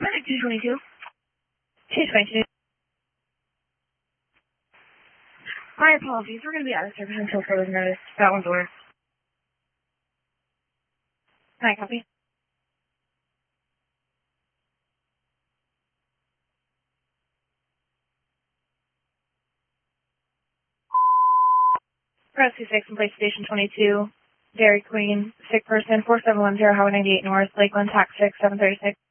222. 222. My apologies. We're going to be out of service until further notice. That one's ordered. Can I copy? Press 26 in place station 22. Dairy Queen, sick person, 4710 Highway 98 North, Lakeland, tax 6, 736.